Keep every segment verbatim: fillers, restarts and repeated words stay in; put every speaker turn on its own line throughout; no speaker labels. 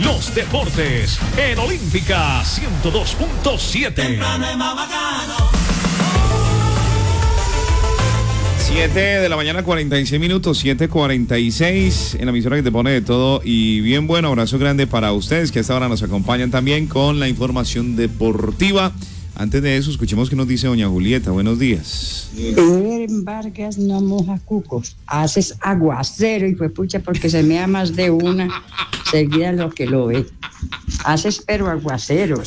los deportes en Olímpica ciento dos punto siete.
siete de la mañana, cuarenta y seis minutos, siete cuarenta y seis, en la emisora que te pone de todo y bien bueno. Abrazo grande para ustedes que a esta hora nos acompañan también con la información deportiva. Antes de eso, escuchemos qué nos dice doña Julieta. Buenos días.
Ever Vargas no moja cucos, haces aguacero y pues pucha porque se mea más de una seguida lo que lo ve. Haces pero aguaceros.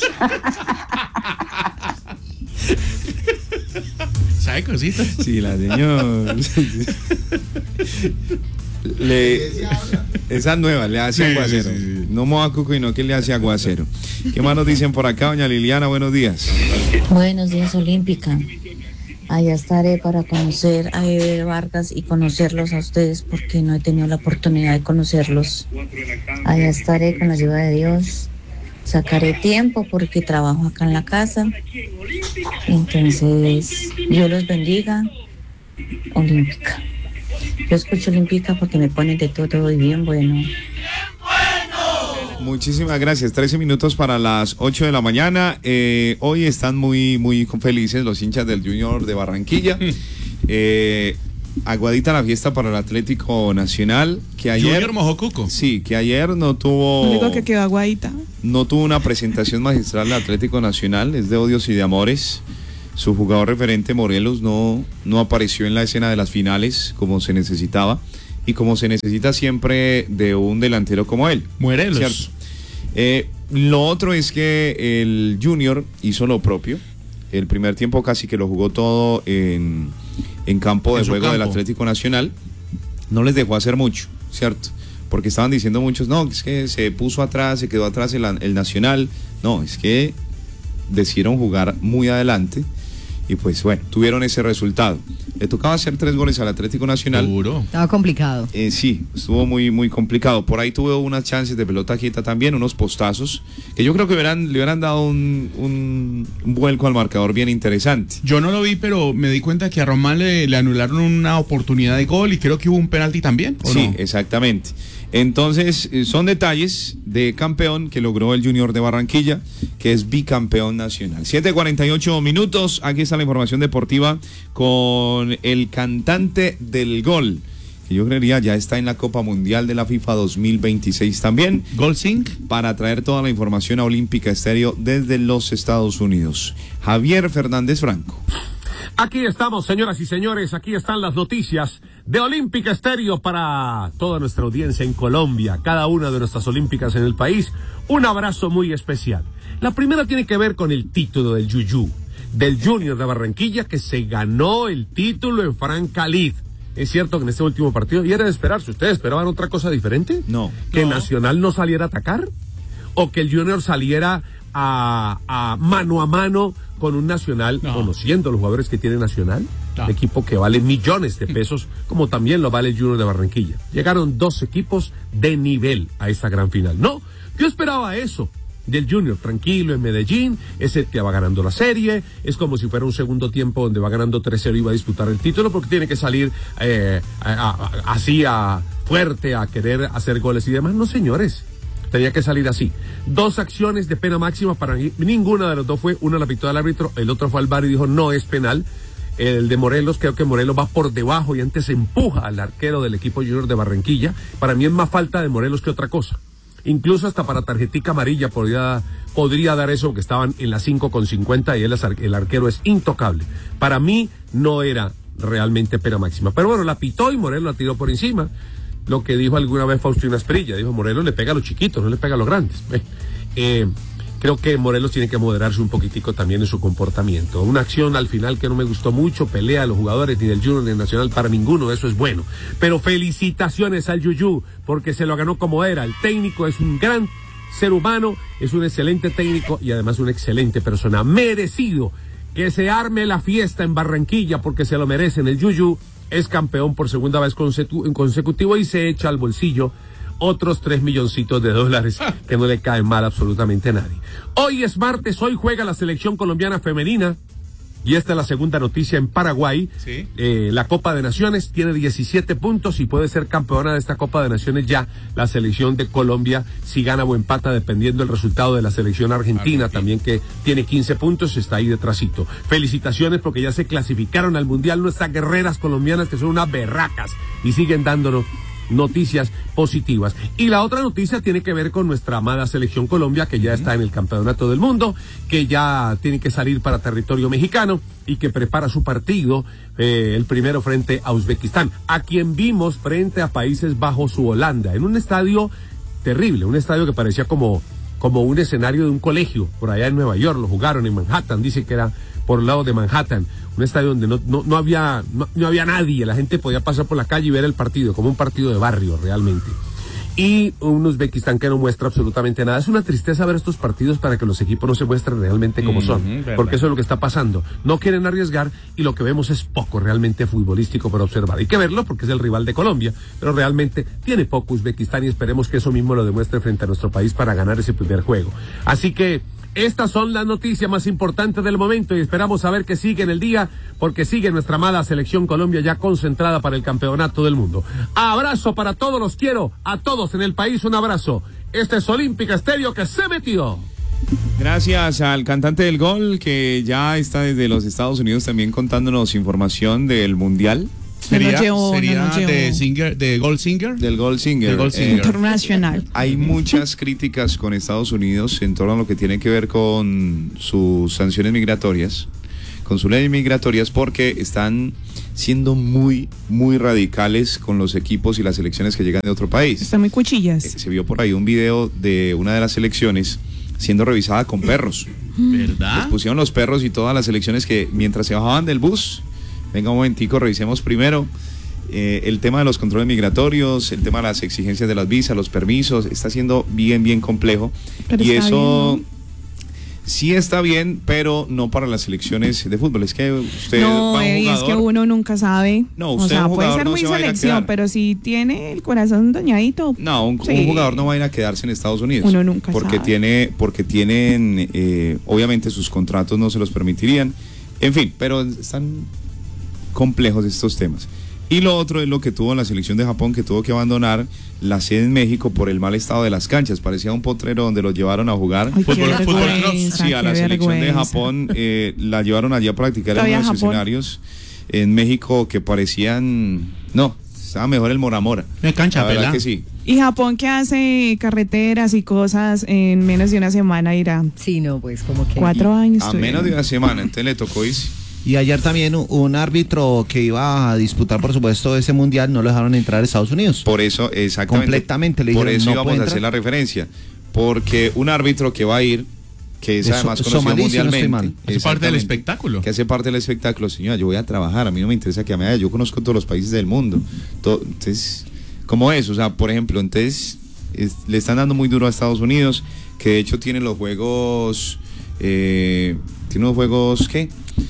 ¿Sabe cositas?
Sí, la señora. Le, esa nueva, le hace sí, aguacero. Sí, sí. No moja cuco y no que le hace aguacero. ¿Qué más nos dicen por acá, doña Liliana? Buenos días.
Buenos días, Olímpica. Allá estaré para conocer a Ever Vargas y conocerlos a ustedes porque no he tenido la oportunidad de conocerlos. Allá estaré con la ayuda de Dios. Sacaré tiempo porque trabajo acá en la casa. Entonces, Dios los bendiga. Olímpica. Yo escucho Olímpica porque me ponen de todo y bien bueno.
Muchísimas gracias. trece minutos para las ocho de la mañana. Eh, hoy están muy, muy felices los hinchas del Junior de Barranquilla. Eh, aguadita la fiesta para el Atlético Nacional, que ayer...
Junior mojó cuco.
Sí, que ayer no tuvo...
Digo que quedó aguadita.
No tuvo una presentación magistral del Atlético Nacional, es de odios y de amores. Su jugador referente, Morelos, no, no apareció en la escena de las finales como se necesitaba y como se necesita siempre de un delantero como él.
Morelos.
¿Cierto? Eh, lo otro es que el Junior hizo lo propio. El primer tiempo casi que lo jugó todo en, en campo de en juego campo. del Atlético Nacional. No les dejó hacer mucho, ¿cierto? Porque estaban diciendo muchos, no, es que se puso atrás, se quedó atrás el, el Nacional. No, es que decidieron jugar muy adelante y pues bueno, tuvieron ese resultado. Le tocaba hacer tres goles al Atlético Nacional.
Duro. Estaba complicado.
Eh, sí, estuvo muy, muy complicado. Por ahí tuvo unas chances de pelota quieta también, unos postazos, que yo creo que hubieran, le hubieran dado un, un, un vuelco al marcador bien interesante.
Yo no lo vi, pero me di cuenta que a Román le, le anularon una oportunidad de gol y creo que hubo un penalti también, ¿o
sí,
no?
Exactamente. Entonces, son detalles de campeón que logró el Junior de Barranquilla, que es bicampeón nacional. siete cuarenta y ocho minutos, aquí está la información deportiva con el cantante del gol, que yo creería ya está en la Copa Mundial de la FIFA dos mil veintiséis también.
Gol Sync.
Para traer toda la información a Olímpica Estéreo desde los Estados Unidos. Javier Fernández Franco.
Aquí estamos, señoras y señores, aquí están las noticias de Olímpica Estéreo para toda nuestra audiencia en Colombia, cada una de nuestras olímpicas en el país. Un abrazo muy especial. La primera tiene que ver con el título del Yuyú, del Junior de Barranquilla, que se ganó el título en Francalid. Es cierto que en este último partido, y era de esperarse, ¿ustedes esperaban otra cosa diferente?
No.
¿Que
no.
Nacional no saliera a atacar? ¿O que el Junior saliera a, a mano a mano con un Nacional, no. conociendo los jugadores que tiene Nacional, no. un equipo que vale millones de pesos, como también lo vale el Junior de Barranquilla? Llegaron dos equipos de nivel a esta gran final. No, yo esperaba eso del Junior, tranquilo en Medellín, es el que va ganando la serie, es como si fuera un segundo tiempo donde va ganando tres cero y va a disputar el título, porque tiene que salir eh, a, a, así a fuerte a querer hacer goles y demás. No, señores, tenía que salir así. Dos acciones de pena máxima para mí, ninguna de los dos fue, una la pitó al árbitro, el otro fue al V A R y dijo no es penal. El de Morelos, creo que Morelos va por debajo y antes empuja al arquero del equipo Junior de Barranquilla. Para mí es más falta de Morelos que otra cosa. Incluso hasta para tarjetica amarilla podría, podría dar eso, que estaban en las cinco con cincuenta y él, el arquero es intocable. Para mí no era realmente pena máxima. Pero bueno, la pitó y Morelos la tiró por encima. Lo que dijo alguna vez Faustino Asprilla, dijo Morelos le pega a los chiquitos, no le pega a los grandes. Eh, eh, creo que Morelos tiene que moderarse un poquitico también en su comportamiento. Una acción al final que no me gustó mucho, pelea a los jugadores ni del Junior ni del Nacional, para ninguno, eso es bueno. Pero felicitaciones al Yuyú, porque se lo ganó como era. El técnico es un gran ser humano, es un excelente técnico y además una excelente persona. Merecido que se arme la fiesta en Barranquilla porque se lo merecen. El Yuyú es campeón por segunda vez consecu- consecutivo y se echa al bolsillo otros tres milloncitos de dólares que no le caen mal absolutamente a nadie. Hoy es martes, hoy juega la selección colombiana femenina Y esta es la segunda noticia en Paraguay.
Sí.
Eh, la Copa de Naciones tiene diecisiete puntos y puede ser campeona de esta Copa de Naciones ya la selección de Colombia, si gana o empata, dependiendo del resultado de la selección argentina, Argentina. también que tiene quince puntos, está ahí detrásito. Felicitaciones porque ya se clasificaron al Mundial nuestras guerreras colombianas, que son unas berracas y siguen dándonos noticias positivas. Y la otra noticia tiene que ver con nuestra amada selección Colombia, que ya está en el campeonato del mundo, que ya tiene que salir para territorio mexicano y que prepara su partido, eh, el primero frente a Uzbekistán, a quien vimos frente a Países Bajos u Holanda, en un estadio terrible, un estadio que parecía como, como un escenario de un colegio, por allá en Nueva York, lo jugaron en Manhattan, dice que era por el lado de Manhattan, un estadio donde no, no, no había no, no había nadie, la gente podía pasar por la calle y ver el partido, como un partido de barrio realmente. Y un Uzbekistán que no muestra absolutamente nada. Es una tristeza ver estos partidos para que los equipos no se muestren realmente como son,
mm-hmm,
porque eso es lo que está pasando. No quieren arriesgar y lo que vemos es poco realmente futbolístico para observar. Hay que verlo porque es el rival de Colombia, pero realmente tiene poco Uzbekistán y esperemos que eso mismo lo demuestre frente a nuestro país para ganar ese primer juego. Así que estas son las noticias más importantes del momento y esperamos saber que sigue en el día, porque sigue nuestra amada selección Colombia ya concentrada para el campeonato del mundo. Abrazo para todos, los quiero a todos en el país, un abrazo. Este es Olímpica Estéreo que se metió.
Gracias al cantante del gol que ya está desde los Estados Unidos también contándonos información del Mundial.
Sería,
no llevo,
sería
no, no
de singer, de Gold Singer.
Del Gold Singer.
Del Gold Singer.
Eh,
internacional.
hay muchas críticas con Estados Unidos en torno a lo que tiene que ver con sus sanciones migratorias, con sus leyes migratorias, porque están siendo muy, muy radicales con los equipos y las selecciones que llegan de otro país.
Están muy cuchillas.
Eh, se vio por ahí un video de una de las selecciones siendo revisada con perros.
¿Verdad?
Les pusieron los perros y todas las selecciones que mientras se bajaban del bus, venga un momentico, revisemos primero eh, el tema de los controles migratorios, el tema de las exigencias de las visas, los permisos, está siendo bien, bien complejo.
Pero
y
está
eso
bien, ¿no?
Sí está bien, pero no para las selecciones de fútbol. Es que usted
No,
va a un
Eddie, es
jugador,
que uno nunca sabe.
No,
o
usted
sea,
un
puede
jugador
ser
no
muy
se va a ir a
selección,
quedar.
pero si tiene el corazón dañadito.
No, un,
sí.
un jugador no va a ir a quedarse en Estados Unidos.
Uno nunca
porque
sabe.
tiene, porque tienen, eh, obviamente sus contratos no se los permitirían. En fin, pero están complejos estos temas. Y lo otro es lo que tuvo la selección de Japón, que tuvo que abandonar la sede en México por el mal estado de las canchas. Parecía un potrero donde los llevaron a jugar.
Ay, qué
Fútbol- fútbol
vergüenza,
Sí, a
qué
la selección de
vergüenza.
Japón eh, la llevaron allí a practicar en
¿Todavía
unos
Japón?
escenarios en México que parecían... No, estaba mejor el Mora Mora.
De cancha,
La verdad
pelá.
que sí.
Y Japón, que hace carreteras y cosas en menos de una semana, irá
Sí, no, pues como que...
cuatro años.
A
tuvieron.
menos de una semana, entonces le tocó irse.
Y ayer también un- un árbitro que iba a disputar, por supuesto, ese mundial, no lo dejaron entrar a Estados Unidos.
Por eso, exactamente.
Completamente, le
Por
dijeron,
eso
no
íbamos
puede
a hacer la
entrar.
referencia. Porque un árbitro que va a ir, que es
Es
además
so-
conocido
somalí, si no estoy
mundialmente.
mal.
Hace parte del
exactamente,
espectáculo.
Que hace parte del espectáculo. Señora, yo voy a trabajar, a mí no me interesa que me vaya, yo conozco todos los países del mundo. Todo, entonces, ¿cómo es? O sea, por ejemplo, entonces es- le están dando muy duro a Estados Unidos, que de hecho tiene los juegos, eh, tiene unos juegos, ¿qué?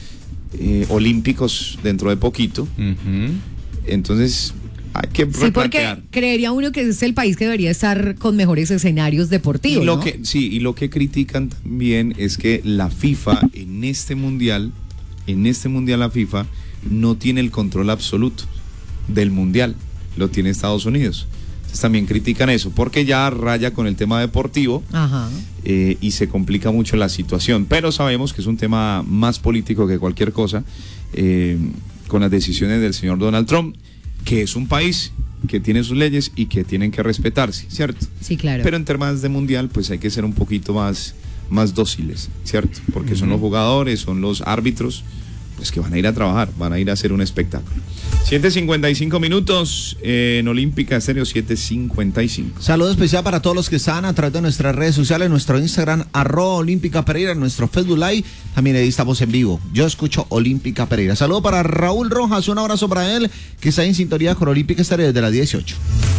Eh, olímpicos dentro de poquito.
Ujú.
Entonces, hay que
Sí, porque
replantear.
creería uno que es el país que debería estar con mejores escenarios deportivos,
Y lo
¿no?
que sí, y lo que critican también es que la FIFA en este mundial, en este mundial la FIFA no tiene el control absoluto del mundial, lo tiene Estados Unidos. Entonces también critican eso, porque ya raya con el tema deportivo
Ajá.
eh, y se complica mucho la situación. Pero sabemos que es un tema más político que cualquier cosa, eh, con las decisiones del señor Donald Trump, que es un país que tiene sus leyes y que tienen que respetarse, ¿cierto?
Sí, claro.
Pero en temas de mundial, pues hay que ser un poquito más, más dóciles, ¿cierto? Porque son los jugadores, son los árbitros, pues que van a ir a trabajar, van a ir a hacer un espectáculo. siete cincuenta y cinco minutos eh, en Olímpica Estéreo, siete cincuenta y cinco.
Saludo especial para todos los que están a través de nuestras redes sociales, nuestro Instagram, arroba Olímpica Pereira, nuestro Facebook Live, también ahí estamos en vivo. Yo escucho Olímpica Pereira. Saludo para Raúl Rojas, un abrazo para él, que está en sintonía con Olímpica Estéreo desde las dieciocho.